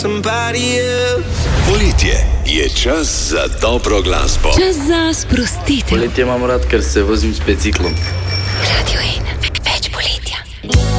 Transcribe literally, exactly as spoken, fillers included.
Poletje je čas za dobro glasbo. Čas za sprostitev. Poletje imam rad, ker se vozim s biciklom. Radio ena.